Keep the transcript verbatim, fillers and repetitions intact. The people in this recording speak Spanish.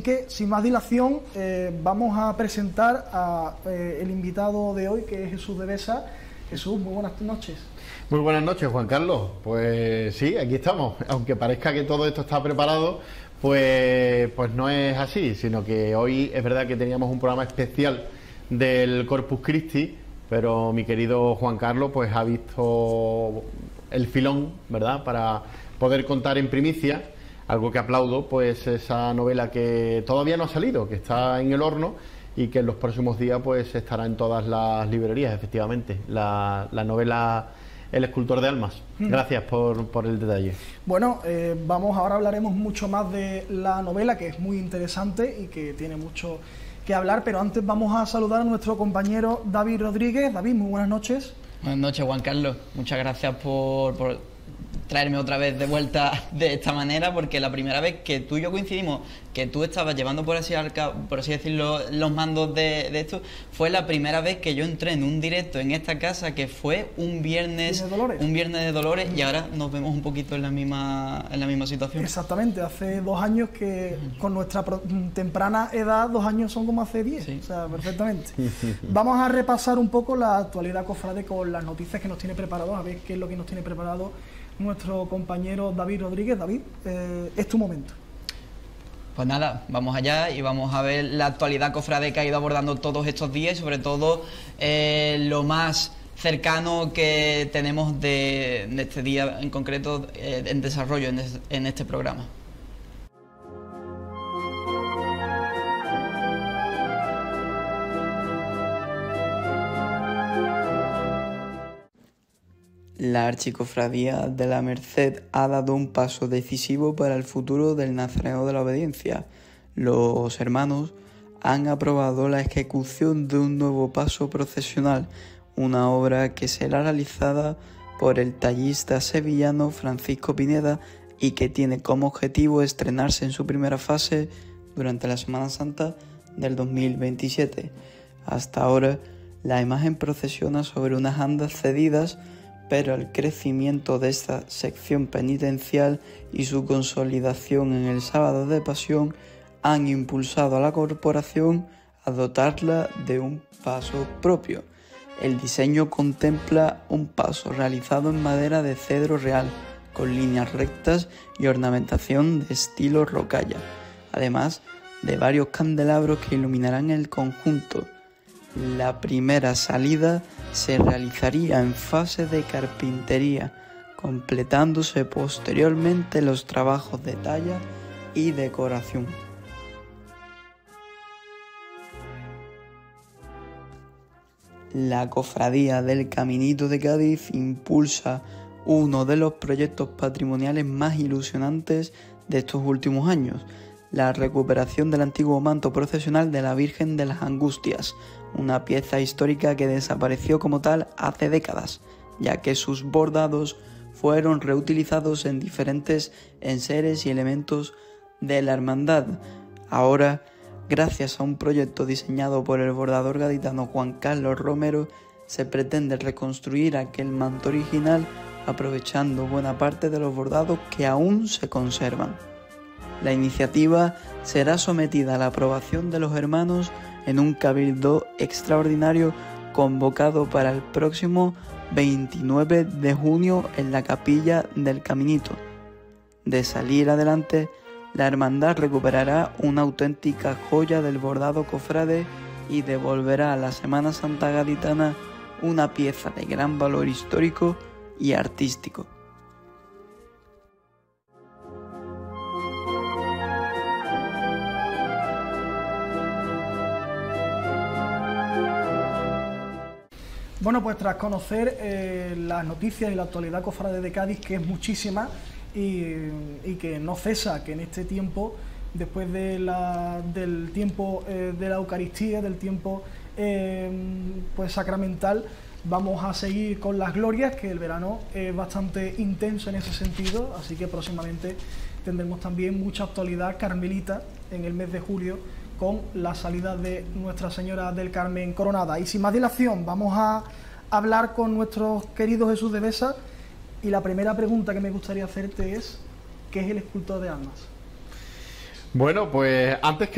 que, sin más dilación, eh, vamos a presentar a eh, el invitado de hoy, que es Jesús de Besa. Jesús, muy buenas noches. Muy buenas noches, Juan Carlos. Pues sí, aquí estamos. Aunque parezca que todo esto está preparado, pues, pues no es así, sino que hoy es verdad que teníamos un programa especial del Corpus Christi, pero mi querido Juan Carlos pues ha visto el filón, ¿verdad?, para poder contar en primicia, algo que aplaudo, pues esa novela que todavía no ha salido, que está en el horno y que en los próximos días pues estará en todas las librerías, efectivamente, la, la novela El escultor de almas. Gracias por, por el detalle. Bueno, eh, vamos, ahora hablaremos mucho más de la novela, que es muy interesante y que tiene mucho que hablar, pero antes vamos a saludar a nuestro compañero David Rodríguez. David, muy buenas noches. Buenas noches, Juan Carlos. Muchas gracias por, por traerme otra vez de vuelta de esta manera, porque la primera vez que tú y yo coincidimos, que tú estabas llevando, por así, por así decirlo, los mandos de, de esto, fue la primera vez que yo entré en un directo en esta casa, que fue un viernes de Dolores. un viernes de Dolores, y ahora nos vemos un poquito en la misma en la misma situación. Exactamente, hace dos años que con nuestra temprana edad, dos años son como hace diez, sí. O sea, perfectamente. Vamos a repasar un poco la actualidad cofrade con las noticias que nos tiene preparado, a ver qué es lo que nos tiene preparado nuestro compañero David Rodríguez. David, eh, es tu momento. Pues nada, vamos allá y vamos a ver la actualidad cofrade que ha ido abordando todos estos días y sobre todo eh, lo más cercano que tenemos de, de este día en concreto eh, en desarrollo en, es, en este programa. La Archicofradía de la Merced ha dado un paso decisivo para el futuro del Nazareno de la Obediencia. Los hermanos han aprobado la ejecución de un nuevo paso procesional, una obra que será realizada por el tallista sevillano Francisco Pineda y que tiene como objetivo estrenarse en su primera fase durante la Semana Santa del dos mil veintisiete. Hasta ahora, la imagen procesiona sobre unas andas cedidas, pero el crecimiento de esta sección penitencial y su consolidación en el Sábado de Pasión han impulsado a la corporación a dotarla de un paso propio. El diseño contempla un paso realizado en madera de cedro real, con líneas rectas y ornamentación de estilo rocalla, además de varios candelabros que iluminarán el conjunto. La primera salida se realizaría en fase de carpintería, completándose posteriormente los trabajos de talla y decoración. La Cofradía del Caminito de Cádiz impulsa uno de los proyectos patrimoniales más ilusionantes de estos últimos años, la recuperación del antiguo manto procesional de la Virgen de las Angustias, una pieza histórica que desapareció como tal hace décadas, ya que sus bordados fueron reutilizados en diferentes enseres y elementos de la hermandad. Ahora, gracias a un proyecto diseñado por el bordador gaditano Juan Carlos Romero, se pretende reconstruir aquel manto original aprovechando buena parte de los bordados que aún se conservan. La iniciativa será sometida a la aprobación de los hermanos en un cabildo extraordinario convocado para el próximo veintinueve de junio en la Capilla del Caminito. De salir adelante, la hermandad recuperará una auténtica joya del bordado cofrade y devolverá a la Semana Santa gaditana una pieza de gran valor histórico y artístico. Bueno, pues tras conocer eh, las noticias y la actualidad cofrade de Cádiz, que es muchísima y, y que no cesa, que en este tiempo, después de la, del tiempo eh, de la Eucaristía, del tiempo eh, pues sacramental, vamos a seguir con las glorias, que el verano es bastante intenso en ese sentido, así que próximamente tendremos también mucha actualidad carmelita en el mes de julio, con la salida de Nuestra Señora del Carmen coronada. Y sin más dilación, vamos a hablar con nuestro querido Jesús de Besa, y la primera pregunta que me gustaría hacerte es: ¿qué es el escultor de almas? Bueno, pues antes que